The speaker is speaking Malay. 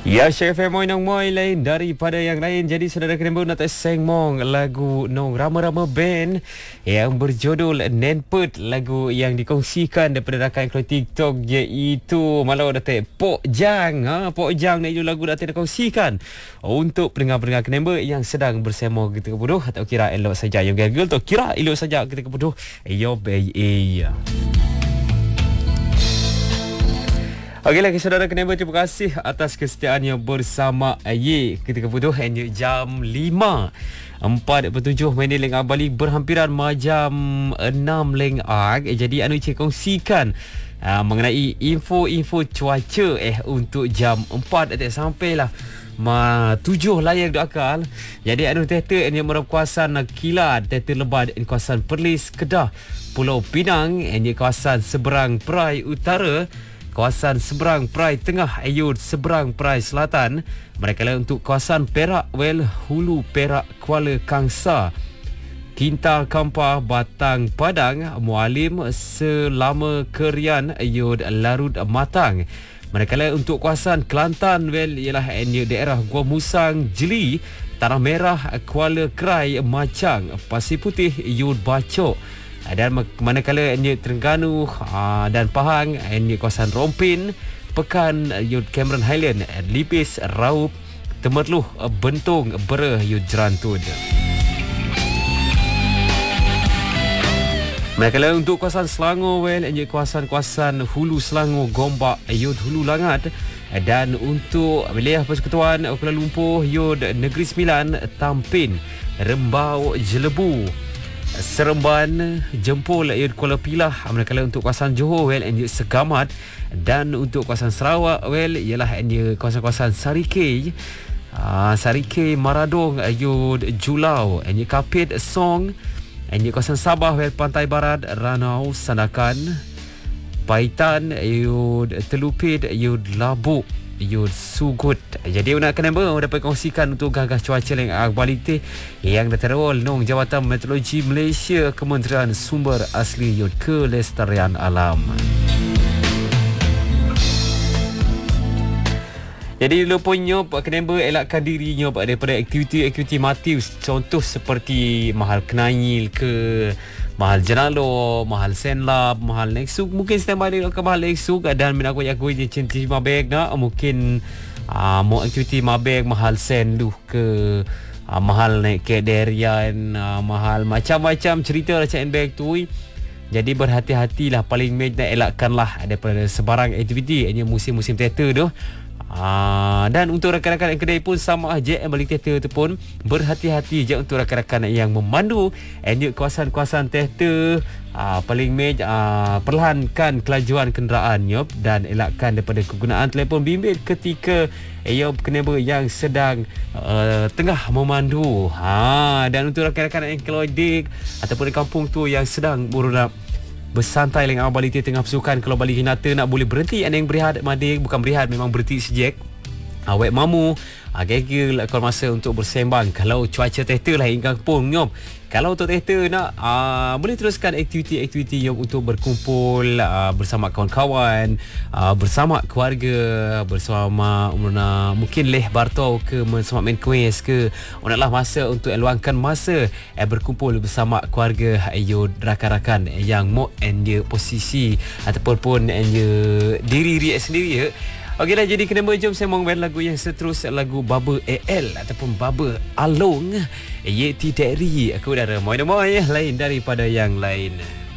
Ya, Syekh Femoy nong moy lain daripada yang lain. Jadi saudara kena nak sengmong lagu nong rama-rama band yang berjudul Nenput, lagu yang dikongsikan daripada rakan keluar TikTok iaitu malau datuk Pok Jang. Pok Jang ni lagu datuk dikongsikan untuk pendengar-pendengar Kenemba yang sedang bersemong ketika bodoh atau kira elok saja yang gagal atau kira elok saja ketika bodoh. Yo bay. Okey lagi saudara Kenemba, terima kasih atas kesetiaannya bersama Ye ketika bodoh jam 5:47 leng Bali berhampiran majam 6 leng ag. Jadi anu cik kongsikan mengenai info cuaca untuk jam 4 sampailah 7 layar do akal. Jadi anu tehta yang merap kawasan kilat tehta lebat kawasan Perlis, Kedah, Pulau Pinang, kawasan seberang Perai Utara, kawasan seberang Perai Tengah, ayud seberang Perai Selatan. Mereka untuk kawasan Perak, Hulu Perak, Kuala Kangsar, Kintar Kampar, Batang Padang, Mualim, Selama Kerian, ayud Larut Matang. Mereka untuk kawasan Kelantan, ialah daerah Gua Musang, Jeli, Tanah Merah, Kuala Krai, Macang, Pasir Putih, ayud Bacok. Dan manakala Terengganu dan Pahang, kawasan Rompin, Pekan, Cameron Highland, Lipis, Raup, Temerloh, Bentong, Bera, Jerantun. Manakala untuk kawasan Selangor, kawasan Hulu Selangor, Gombak, Hulu Langat. Dan untuk wilayah Persekutuan Kuala Lumpur, Negeri Sembilan, Tampin, Rembau, Jelebu, Seremban, Jempol, Kuala Pilah. Manakala untuk kawasan Johor, Segamat. Dan untuk kawasan Sarawak, ialah kawasan-kawasan Sarikei, Maradong, Julau, Kapit, Song. Kawasan Sabah, Pantai Barat, Ranau, Sandakan, Paitan, Telupit, Labuk, Sugut. Jadi nak kena dapat kongsikan untuk gagah cuaca yang kualiti yang diterol nong Jabatan Meteorologi Malaysia, Kementerian Sumber Asli Kelestarian Alam. Jadi lupunya Kenemba elakkan dirinya daripada aktiviti-aktiviti mati, contoh seperti mahal Kenail ke mahal Jenalo, mahal Senlab, mahal Nexuk. Mungkin setiap hari ke mahal Nexuk dan aku je cinti mabeg nak mungkin mau aktiviti mabeg mahal Senduh ke mahal naik ke Derian, mahal macam-macam cerita macam bag tu. Jadi berhati-hatilah, paling nak elakkanlah daripada sebarang aktiviti musim-musim teater tu. Dan untuk rakan-rakan yang kedai pun sama aja yang balik teater tu pun berhati-hati je untuk rakan-rakan yang memandu kawasan-kawasan teater. Paling perlahankan kelajuan kenderaannya dan elakkan daripada kegunaan telefon bimbit ketika Kenemba yang sedang tengah memandu. Dan untuk rakan-rakan yang keluar dik ataupun di kampung tu yang sedang berulang bersantai dengan Bali tengah pasukan, kalau Bali Hinata nak boleh berhenti yang berehat madik, bukan berehat, memang berhenti sejak awet mamu gegel kalau masa untuk bersembang. Kalau cuaca teater lah hingga pun nyom. Kalau untuk teater nak boleh teruskan aktiviti-aktiviti yang untuk berkumpul bersama kawan-kawan, bersama keluarga, bersama mungkin leh bartau ke bersama main kuis ke. Naklah masa untuk luangkan masa berkumpul bersama keluarga rakan-rakan yang mau dia posisi ataupun pun diri sendiri. Okeylah, jadi Kenemba jom saya mau lagu yang seterus, lagu Baba AL ataupun Baba Along. Ye tidak ri aku dah remoy lain daripada yang lain.